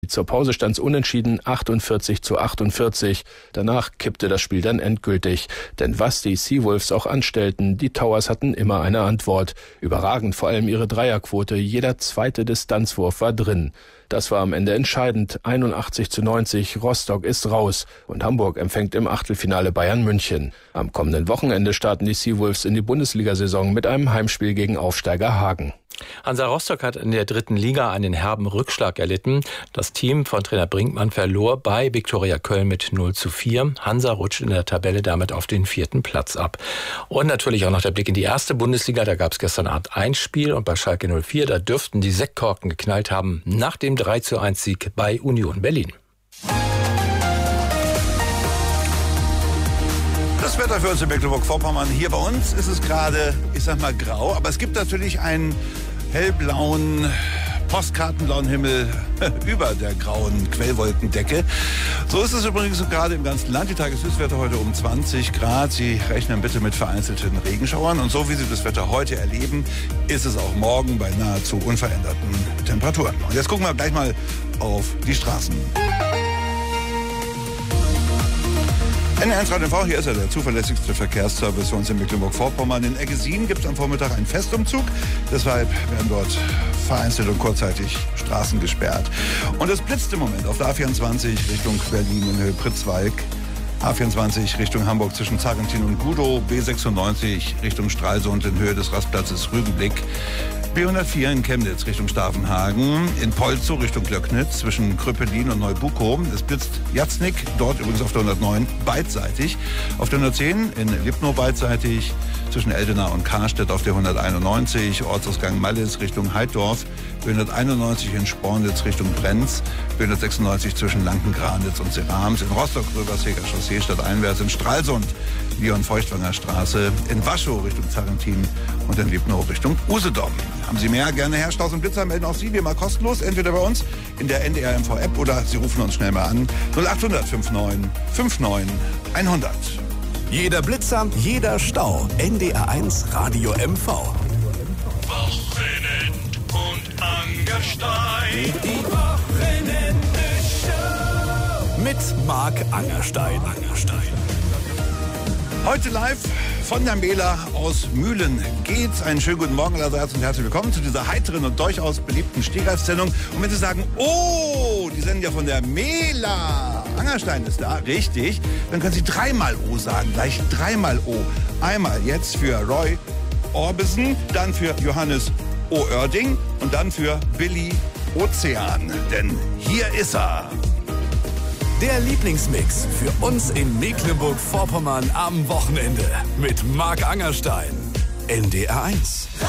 Zur Pause stand es unentschieden 48:48. Danach kippte das Spiel dann endgültig. Denn was die Seawolves auch anstellten, die Towers hatten immer eine Antwort. Überragend vor allem ihre Dreierquote. Jeder zweite Distanzwurf war drin. Das war am Ende entscheidend. 81:90. Rostock ist raus. Und Hamburg empfängt im Achtelfinale Bayern München. Am kommenden Wochenende starten die Seawolves in die Bundesliga-Saison mit einem Heimspiel gegen Aufsteiger Hagen. Hansa Rostock hat in der 3. Liga einen herben Rückschlag erlitten. Das Team von Trainer Brinkmann verlor bei Viktoria Köln mit 0:4. Hansa rutscht in der Tabelle damit auf den 4. Platz ab. Und natürlich auch noch der Blick in die 1. Bundesliga. Da gab es gestern Abend ein Spiel und bei Schalke 04, da dürften die Sektkorken geknallt haben nach dem 3:1-Sieg bei Union Berlin. Das Wetter für uns in Mecklenburg-Vorpommern. Hier bei uns ist es gerade, ich sag mal, grau. Aber es gibt natürlich einen hellblauen, postkartenblauen Himmel über der grauen Quellwolkendecke. So ist es übrigens gerade im ganzen Land. Die Tageshöchstwerte heute um 20 Grad. Sie rechnen bitte mit vereinzelten Regenschauern. Und so wie Sie das Wetter heute erleben, ist es auch morgen bei nahezu unveränderten Temperaturen. Und jetzt gucken wir gleich mal auf die Straßen. NDR1 Radio MV, hier ist er, der zuverlässigste Verkehrsservice für uns in Mecklenburg-Vorpommern. In Eggesin gibt es am Vormittag einen Festumzug. Deshalb werden dort vereinzelt und kurzzeitig Straßen gesperrt. Und es blitzt im Moment auf der A24 Richtung Berlin in Höhe Pritzwalk. A24 Richtung Hamburg zwischen Zarentin und Gudow. B96 Richtung Stralsund in Höhe des Rastplatzes Rügenblick. B104 in Chemnitz Richtung Stavenhagen, in Polzow Richtung Glöcknitz zwischen Kröpelin und Neubukow. Es blitzt Jatznik, dort übrigens auf der 109 beidseitig. Auf der 110 in Lipnow beidseitig, zwischen Eldena und Karstedt auf der 191, Ortsausgang Mallis Richtung Heiddorf, B191 in Spornitz Richtung Brenz, B196 zwischen Lanken-Granitz und Serams, in Rostock-Röbersheger Chaussee stadteinwärts, in Stralsund Leon-Feuchtwanger Straße, in Waschow Richtung Zarentin und in Lipnow Richtung Usedom. Haben Sie mehr? Gerne her. Staus und Blitzer melden auch Sie, wir mal kostenlos, entweder bei uns in der NDR MV App oder Sie rufen uns schnell mal an. 0800 59 59 100. Jeder Blitzer, jeder Stau. NDR1 Radio MV. Wochenend und Angerstein. Die Wochenende-Show. Mit Marc Angerstein. Heute live von der Mela aus Mühlen geht's. Einen schönen guten Morgen allerseits und herzlich willkommen zu dieser heiteren und durchaus beliebten Stehgreifsendung. Und wenn Sie sagen, oh, die senden ja von der Mela, Angerstein ist da, richtig, dann können Sie dreimal O sagen, gleich dreimal O. Einmal jetzt für Roy Orbison, dann für Johannes Oerding und dann für Billy Ozean. Denn hier ist er. Der Lieblingsmix für uns in Mecklenburg-Vorpommern am Wochenende mit Marc Angerstein. NDR1.